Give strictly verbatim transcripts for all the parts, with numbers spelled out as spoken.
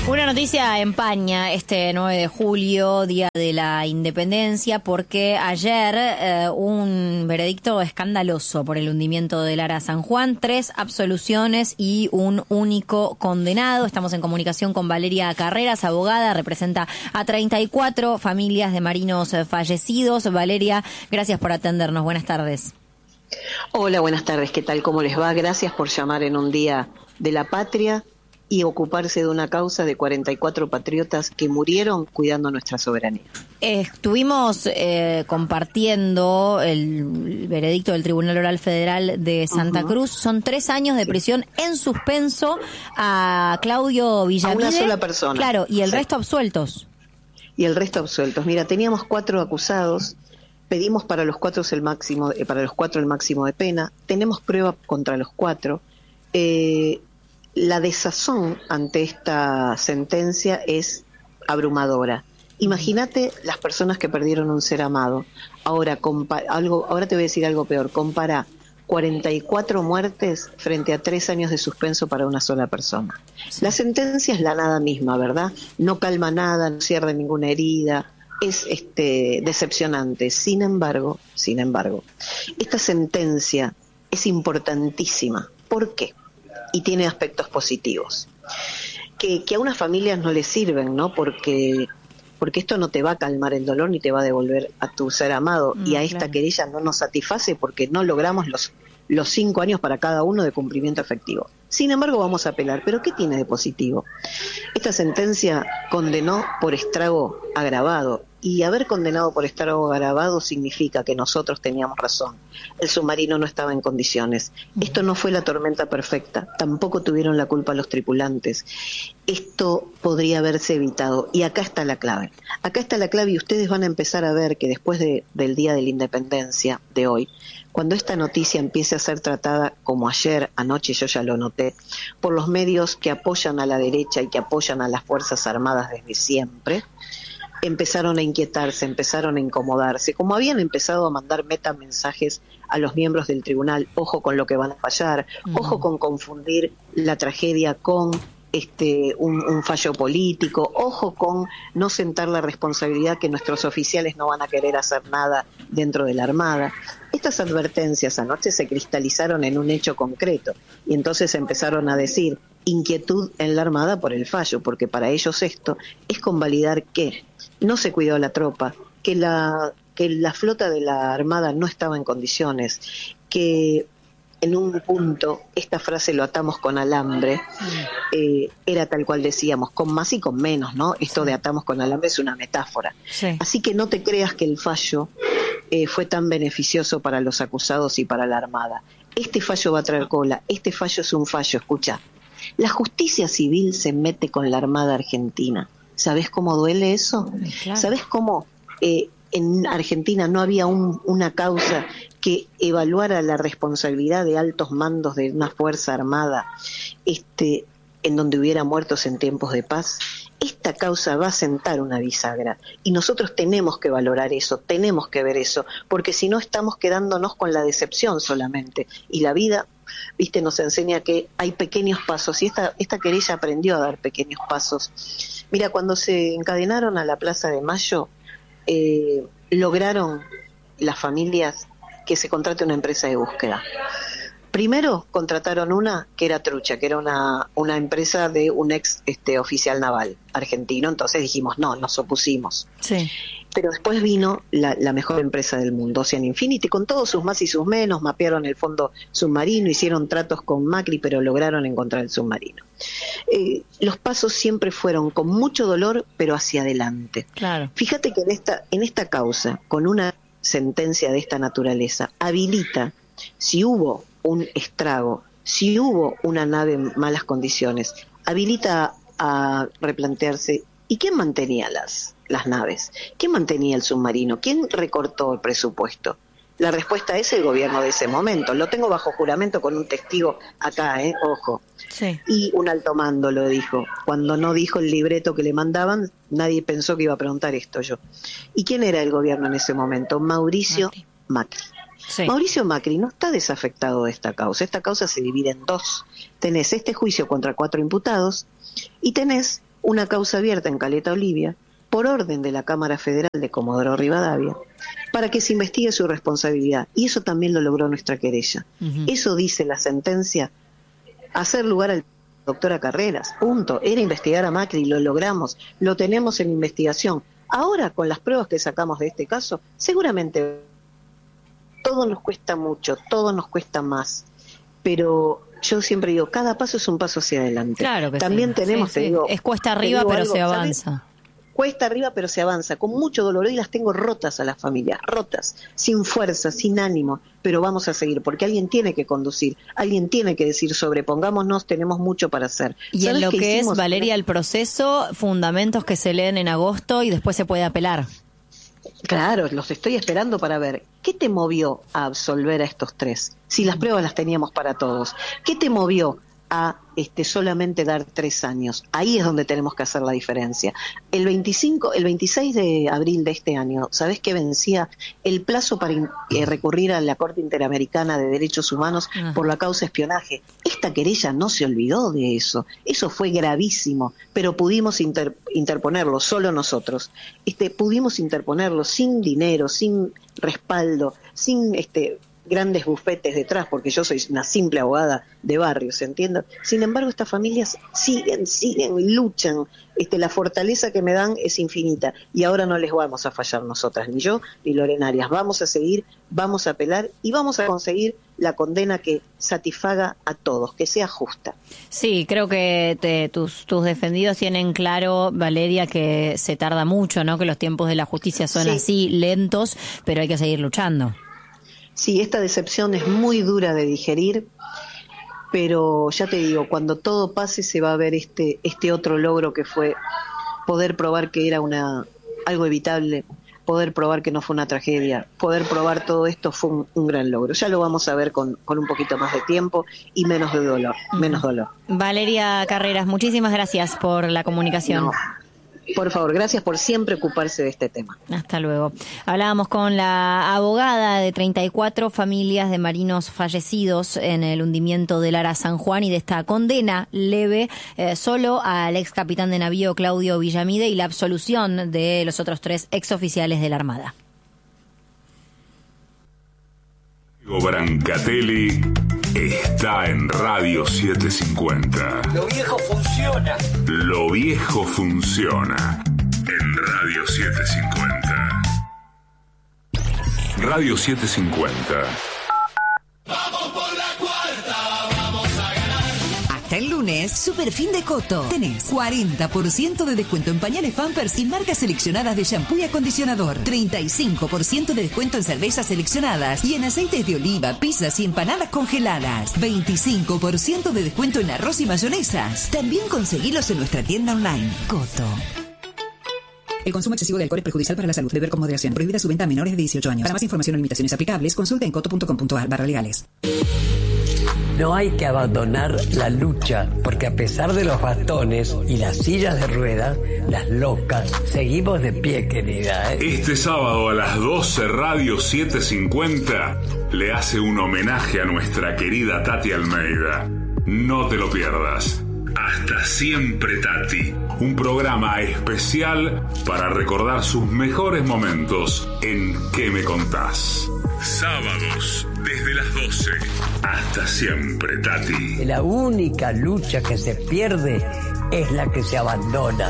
Una noticia empaña este nueve de julio, Día de la Independencia, porque ayer eh, un veredicto escandaloso por el hundimiento del Ara San Juan, tres absoluciones y un único condenado. Estamos en comunicación con Valeria Carreras, abogada, representa a treinta y cuatro familias de marinos fallecidos. Valeria, gracias por atendernos. Buenas tardes. Hola, buenas tardes. ¿Qué tal? ¿Cómo les va? Gracias por llamar en un día de la patria y ocuparse de una causa de cuarenta y cuatro patriotas que murieron cuidando nuestra soberanía. Estuvimos eh, compartiendo el veredicto del Tribunal Oral Federal de Santa uh-huh. Cruz. Son tres años de prisión en suspenso a Claudio Villamide. A una sola persona. Claro, y el sí. resto absueltos. Y el resto absueltos. Mira, teníamos cuatro acusados. Pedimos para los cuatro el máximo, eh, para los cuatro el máximo de pena. Tenemos prueba contra los cuatro. Eh, La desazón ante esta sentencia es abrumadora. Imagínate las personas que perdieron un ser amado. Ahora, compa- algo, ahora te voy a decir algo peor. Compara cuarenta y cuatro muertes frente a tres años de suspenso para una sola persona. Sí. La sentencia es la nada misma, ¿verdad? No calma nada, no cierra ninguna herida. Es este, decepcionante. Sin embargo, sin embargo, esta sentencia es importantísima. ¿Por qué? Y tiene aspectos positivos que, que a unas familias no les sirven, ¿no? Porque porque esto no te va a calmar el dolor ni te va a devolver a tu ser amado. Mm, y a esta claro. querella no nos satisface porque no logramos los los cinco años para cada uno de cumplimiento efectivo. Sin embargo, vamos a apelar. ¿Pero qué tiene de positivo? Esta sentencia condenó por estrago agravado. Y haber condenado por estrago agravado significa que nosotros teníamos razón. El submarino no estaba en condiciones. Esto no fue la tormenta perfecta. Tampoco tuvieron la culpa los tripulantes. Esto podría haberse evitado. Y acá está la clave. Acá está la clave y ustedes van a empezar a ver que después de, del Día de la Independencia de hoy, cuando esta noticia empiece a ser tratada como ayer, anoche yo ya lo noté, por los medios que apoyan a la derecha y que apoyan a las Fuerzas Armadas desde siempre, empezaron a inquietarse, empezaron a incomodarse, como habían empezado a mandar metamensajes a los miembros del tribunal, ojo con lo que van a fallar, uh-huh. ojo con confundir la tragedia con este un, un fallo político, ojo con no sentar la responsabilidad que nuestros oficiales no van a querer hacer nada dentro de la Armada. Estas advertencias anoche se cristalizaron en un hecho concreto y entonces empezaron a decir inquietud en la Armada por el fallo, porque para ellos esto es convalidar que no se cuidó la tropa, que la, que la flota de la Armada no estaba en condiciones, que en un punto, esta frase lo atamos con alambre, eh, era tal cual decíamos, con más y con menos, ¿no? Esto sí. de atamos con alambre es una metáfora. Sí. Así que no te creas que el fallo eh, fue tan beneficioso para los acusados y para la Armada. Este fallo va a traer cola, este fallo es un fallo, escucha. La justicia civil se mete con la Armada Argentina. ¿Sabés cómo duele eso? Claro. ¿Sabés cómo eh, en Argentina no había un, una causa que evaluara la responsabilidad de altos mandos de una fuerza armada este, en donde hubiera muertos en tiempos de paz? Esta causa va a sentar una bisagra y nosotros tenemos que valorar eso, tenemos que ver eso, porque si no estamos quedándonos con la decepción solamente. Y la vida, viste, nos enseña que hay pequeños pasos y esta, esta querella aprendió a dar pequeños pasos. Mira, cuando se encadenaron a la Plaza de Mayo, eh, lograron las familias que se contrate una empresa de búsqueda. Primero contrataron una que era trucha, que era una, una empresa de un ex este, oficial naval argentino, entonces dijimos, no, nos opusimos. Sí. Pero después vino la, la mejor empresa del mundo, Ocean Infinity, con todos sus más y sus menos, mapearon el fondo submarino, hicieron tratos con Macri, pero lograron encontrar el submarino. Eh, los pasos siempre fueron con mucho dolor, pero hacia adelante. Claro. Fíjate que en esta, en esta causa, con una sentencia de esta naturaleza, habilita, si hubo un estrago, si hubo una nave en malas condiciones, habilita a, a replantearse, ¿y quién mantenía las, las naves? ¿Quién mantenía el submarino? ¿Quién recortó el presupuesto? La respuesta es el gobierno de ese momento. Lo tengo bajo juramento con un testigo acá, ¿eh? Ojo. Sí. Y un alto mando lo dijo. Cuando no dijo el libreto que le mandaban, nadie pensó que iba a preguntar esto yo. ¿Y quién era el gobierno en ese momento? Mauricio Macri. Macri. Sí. Mauricio Macri no está desafectado de esta causa. Esta causa se divide en dos. Tenés este juicio contra cuatro imputados y tenés una causa abierta en Caleta Olivia, por orden de la Cámara Federal de Comodoro Rivadavia, para que se investigue su responsabilidad. Y eso también lo logró nuestra querella. Uh-huh. Eso dice la sentencia, hacer lugar al doctora Carreras, punto. Era investigar a Macri, lo logramos, lo tenemos en investigación. Ahora, con las pruebas que sacamos de este caso, seguramente todo nos cuesta mucho, todo nos cuesta más, pero yo siempre digo, cada paso es un paso hacia adelante. Claro que también sí. tenemos, sí, te sí. digo, es cuesta arriba, pero algo, se avanza. ¿sabes? Cuesta arriba, pero se avanza, con mucho dolor. Hoy las tengo rotas a las familias, rotas, sin fuerza, sin ánimo, pero vamos a seguir, porque alguien tiene que conducir, alguien tiene que decir, sobrepongámonos, tenemos mucho para hacer. Y en lo que hicimos? es, Valeria, el proceso, fundamentos que se leen en agosto y después se puede apelar. Claro, los estoy esperando para ver. ¿Qué te movió a absolver a estos tres? Si las pruebas las teníamos para todos. ¿Qué te movió a este solamente dar tres años? Ahí es donde tenemos que hacer la diferencia. El veinticinco, el veintiséis de abril de este año, ¿sabés que vencía el plazo para in, eh, recurrir a la Corte Interamericana de Derechos Humanos uh-huh. por la causa espionaje? Esta querella no se olvidó de eso. Eso fue gravísimo, pero pudimos inter, interponerlo, solo nosotros. Este, pudimos interponerlo sin dinero, sin respaldo, sin este grandes bufetes detrás, porque yo soy una simple abogada de barrio, ¿se entiende? Sin embargo, estas familias siguen, siguen, luchan. Este, la fortaleza que me dan es infinita, y ahora no les vamos a fallar nosotras, ni yo ni Lorena Arias. Vamos a seguir, vamos a apelar y vamos a conseguir la condena que satisfaga a todos, que sea justa. Sí, creo que te, tus, tus defendidos tienen claro, Valeria, que se tarda mucho, ¿no? Que los tiempos de la justicia son sí. así, lentos, pero hay que seguir luchando. Sí, esta decepción es muy dura de digerir, pero ya te digo, cuando todo pase se va a ver este este otro logro que fue poder probar que era una algo evitable, poder probar que no fue una tragedia, poder probar todo esto fue un, un gran logro. Ya lo vamos a ver con, con un poquito más de tiempo y menos de dolor, menos dolor. Valeria Carreras, muchísimas gracias por la comunicación. No. Por favor, gracias por siempre ocuparse de este tema. Hasta luego. Hablábamos con la abogada de treinta y cuatro familias de marinos fallecidos en el hundimiento del Ara San Juan y de esta condena leve eh, solo al ex capitán de navío Claudio Villamide y la absolución de los otros tres exoficiales de la Armada. Brancatelli está en Radio setecientos cincuenta. Lo viejo funciona. Lo viejo funciona en Radio setecientos cincuenta. Radio setecientos cincuenta. Vamos por la cuarta, vamos a ganar. Hasta el lunes, Super Fin de Coto. Tenés cuarenta por ciento de descuento en pañales Pampers y marcas seleccionadas de shampoo y acondicionador. treinta y cinco por ciento de descuento en cervezas seleccionadas y en aceites de oliva, pizzas y empanadas congeladas. veinticinco por ciento de descuento en arroz y mayonesas. También conseguilos en nuestra tienda online. Coto. El consumo excesivo de alcohol es perjudicial para la salud. Beber con moderación. Prohibida su venta a menores de dieciocho años. Para más información o limitaciones aplicables, consulta en coto punto com punto a r barra legales. No hay que abandonar la lucha, porque a pesar de los bastones y las sillas de ruedas, las locas, seguimos de pie, querida, ¿eh? Este sábado a las doce, Radio setecientos cincuenta le hace un homenaje a nuestra querida Tati Almeida. No te lo pierdas. Hasta siempre, Tati. Un programa especial para recordar sus mejores momentos en ¿Qué me contás? Sábados, desde las doce. Hasta siempre, Tati. La única lucha que se pierde es la que se abandona.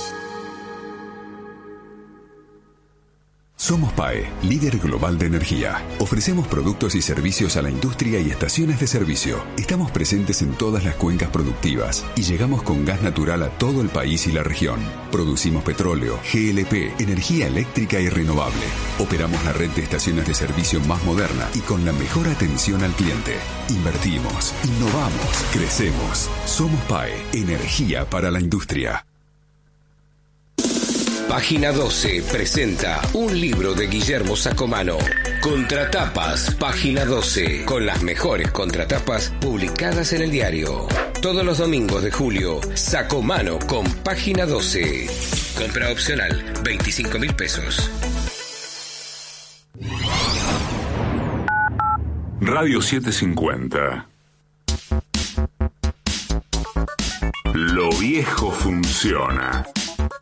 Somos P A E, líder global de energía. Ofrecemos productos y servicios a la industria y estaciones de servicio. Estamos presentes en todas las cuencas productivas y llegamos con gas natural a todo el país y la región. Producimos petróleo, G L P, energía eléctrica y renovable. Operamos la red de estaciones de servicio más moderna y con la mejor atención al cliente. Invertimos, innovamos, crecemos. Somos P A E, energía para la industria. Página doce presenta un libro de Guillermo Sacomano. Contratapas, Página doce, con las mejores contratapas publicadas en el diario. Todos los domingos de julio, Sacomano con Página doce. Compra opcional, veinticinco mil pesos. Radio setecientos cincuenta. Lo viejo funciona.